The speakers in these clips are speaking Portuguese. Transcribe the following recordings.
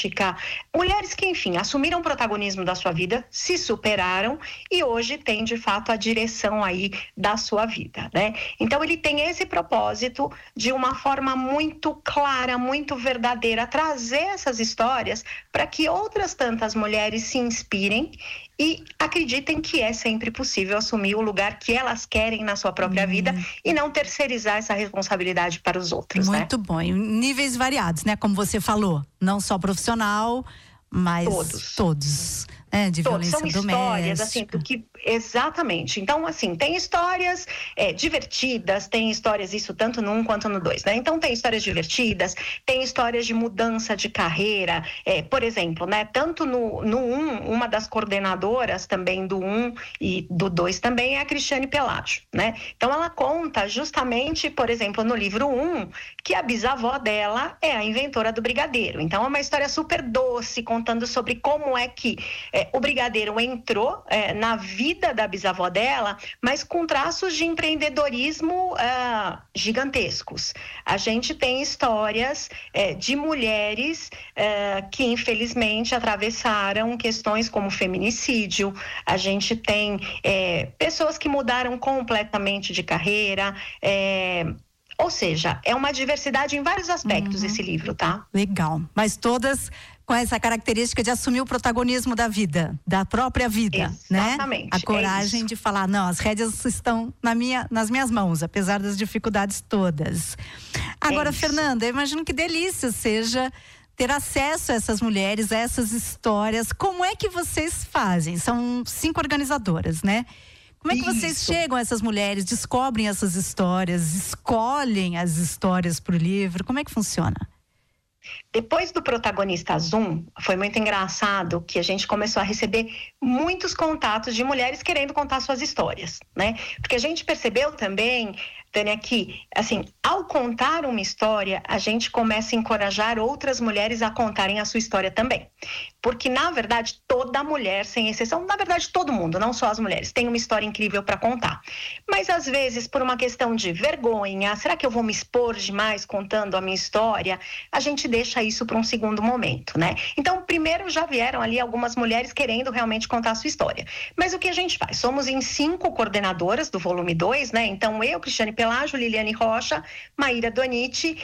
plástica, mulheres que, enfim, assumiram o protagonismo da sua vida, se superaram e hoje têm, de fato, a direção aí da sua vida, né? Então, ele tem esse propósito de uma forma muito clara, muito verdadeira, trazer essas histórias para que outras tantas mulheres se inspirem e acreditem que é sempre possível assumir o lugar que elas querem na sua própria vida e não terceirizar essa responsabilidade para os outros, Muito bom, em níveis variados, né? Como você falou, não só profissional, mas todos. De violência são histórias, doméstica. assim, do que exatamente. Então, assim, tem histórias divertidas, tem histórias, isso tanto no 1 quanto no 2, né? Então, tem histórias divertidas, tem histórias de mudança de carreira, por exemplo, né? Tanto no 1, uma das coordenadoras também do 1 e do 2 também é a Cristiane Pelágio, né? Então, ela conta justamente, por exemplo, no livro 1, que a bisavó dela é a inventora do brigadeiro. Então, é uma história super doce, contando sobre como é que o brigadeiro entrou na vida da bisavó dela, mas com traços de empreendedorismo gigantescos. A gente tem histórias de mulheres que infelizmente atravessaram questões como feminicídio. A gente tem pessoas que mudaram completamente de carreira. Ou seja, é uma diversidade em vários aspectos esse livro, tá? Legal, mas todas com essa característica de assumir o protagonismo da vida, da própria vida, Exatamente, né? A coragem de falar, não, as rédeas estão nas minhas mãos, apesar das dificuldades todas. Agora, Fernanda, eu imagino que delícia seja ter acesso a essas mulheres, a essas histórias. Como é que vocês fazem? São 5 organizadoras, né? Como é que vocês chegam a essas mulheres, descobrem essas histórias, escolhem as histórias para o livro? Como é que funciona? Depois do Protagonista Zoom, foi muito engraçado que a gente começou a receber muitos contatos de mulheres querendo contar suas histórias, né? Porque a gente percebeu também, Tânia, que, assim, ao contar uma história, a gente começa a encorajar outras mulheres a contarem a sua história também. Porque, na verdade, toda mulher, sem exceção, na verdade, todo mundo, não só as mulheres, tem uma história incrível para contar. Mas, às vezes, por uma questão de vergonha, será que eu vou me expor demais contando a minha história? A gente deixa isso para um segundo momento, né? Então, primeiro já vieram ali algumas mulheres querendo realmente contar a sua história. Mas o que a gente faz? Somos em 5 coordenadoras do volume 2, né? Então, eu, Cristiane Pelágio, Liliane Rocha, Maíra Doniti,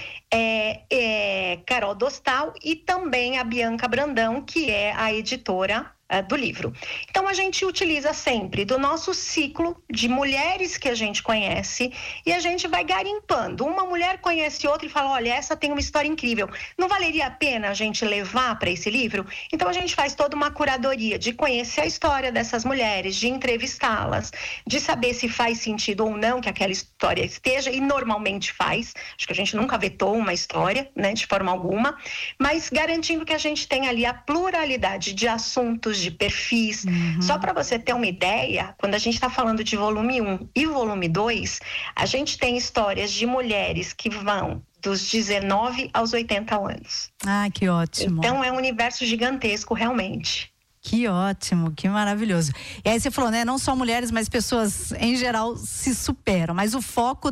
Carol Dostal e também a Bianca Brandão, que é a editora do livro. Então, a gente utiliza sempre do nosso ciclo de mulheres que a gente conhece e a gente vai garimpando. Uma mulher conhece outra e fala, olha, essa tem uma história incrível. Não valeria a pena a gente levar para esse livro? Então, a gente faz toda uma curadoria de conhecer a história dessas mulheres, de entrevistá-las, de saber se faz sentido ou não que aquela história esteja, e normalmente faz. Acho que a gente nunca vetou uma história, né, de forma alguma, mas garantindo que a gente tem ali a pluralidade de assuntos, de perfis. Só para você ter uma ideia, quando a gente está falando de volume 1 e volume 2, a gente tem histórias de mulheres que vão dos 19 aos 80 anos. Ah, que ótimo. Então é um universo gigantesco, realmente. Que ótimo, que maravilhoso. E aí você falou, né, não só mulheres, mas pessoas em geral se superam, mas o foco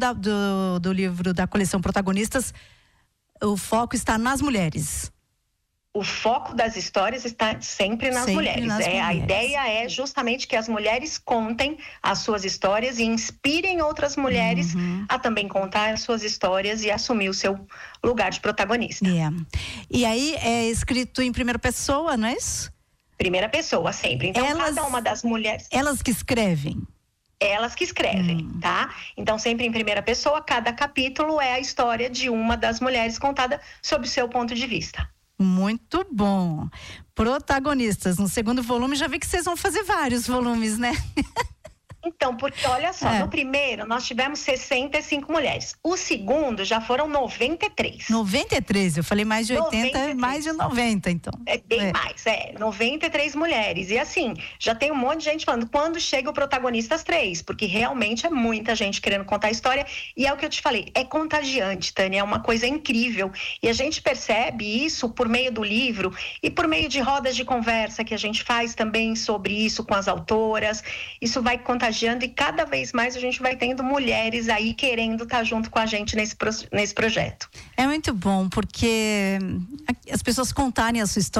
do livro da coleção Protagonistas, o foco está nas mulheres. O foco das histórias está sempre nas mulheres. A ideia é justamente que as mulheres contem as suas histórias e inspirem outras mulheres a também contar as suas histórias e assumir o seu lugar de protagonista. E aí é escrito em primeira pessoa, não é isso? Primeira pessoa, sempre. Então, cada uma das mulheres... Elas que escrevem? Elas que escrevem, tá? Então, sempre em primeira pessoa, cada capítulo é a história de uma das mulheres contada sob o seu ponto de vista. Muito bom. Protagonistas, no segundo volume, já vi que vocês vão fazer vários volumes, né? Então, porque olha só, no primeiro nós tivemos 65 mulheres. O segundo já foram 93. 93? Eu falei mais de 80, 93. Mais de 90, então. É bem mais, 93 mulheres. E assim, já tem um monte de gente falando, quando chega o Protagonistas 3? Porque realmente é muita gente querendo contar a história. E é o que eu te falei, é contagiante, Tânia, é uma coisa incrível. E a gente percebe isso por meio do livro e por meio de rodas de conversa que a gente faz também sobre isso com as autoras. Isso vai contagiando e cada vez mais a gente vai tendo mulheres aí querendo estar junto com a gente nesse projeto. É muito bom, porque as pessoas contarem a sua história